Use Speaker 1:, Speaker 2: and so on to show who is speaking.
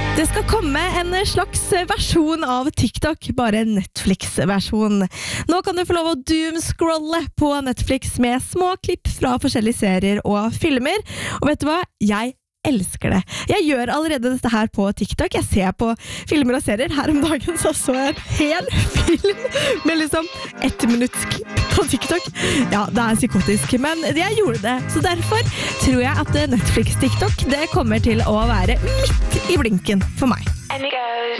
Speaker 1: Det skal komme en slags versjon av TikTok, bare en Netflix-versjon. Nå kan du få lov å doomscrolle på Netflix med små klipp fra forskjellige serier og filmer. Og vet du hva? Jeg elsker det. Jeg gjør allerede dette her på TikTok. Jeg ser på filmer og serier. Her om dagen så jeg en hel film med liksom 1 minutts klipp på TikTok. Ja, det psykotisk, men jeg gjorde det. Så derfor tror jeg at Netflix TikTok, det kommer til å være midt i blinken for meg.